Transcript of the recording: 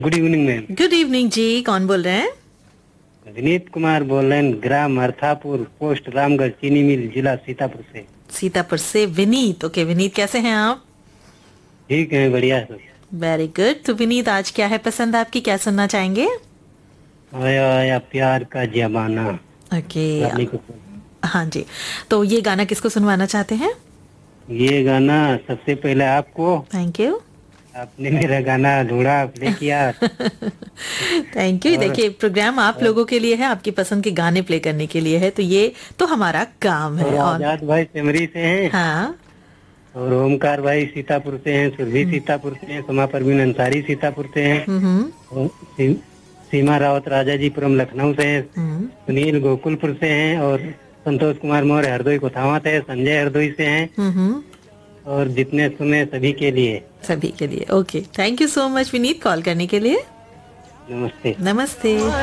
Good evening ma'am. Good evening जी, कौन बोल रहे हैं? विनीत कुमार बोल रहे हैं, ग्राम अर्थापुर, पोस्ट रामगढ़, चीनी मिल, जिला सीतापुर से। सीतापुर से विनीत। ओके विनीत, कैसे हैं आप? ठीक है, बढ़िया है। Very good. तो विनीत, आज क्या है पसंद आपकी, क्या सुनना चाहेंगे? आया आया प्यार का जमाना। ओके। रानी को। हाँ जी, तो ये गाना किसको सुनवाना चाहते हैं? ये गाना सबसे पहले आपको, थैंक यू। आपने मेरा गाना ढूंढा, प्ले किया। Thank you. और- देखिए, प्रोग्राम आप लोगों के लिए है, आपकी पसंद के गाने प्ले करने के लिए है, तो ये तो हमारा काम और है। और आजाद भाई सिमरी से हैं, हाँ, और ओमकार भाई सीतापुर से हैं, सुरभि सीतापुर से हैं, सोमा परवीन अंसारी सीतापुर से हैं, और सीमा रावत राजाजीपुरम लखनऊ से हैं, सुनील गोकुलपुर से हैं, और संतोष कुमार मौर्य हरदोई कोथावा से, संजय हरदोई से हैं, और जितने सुने सभी के लिए सभी के लिए। Okay, thank you so much Vineet, call करने के लिए। नमस्ते। नमस्ते।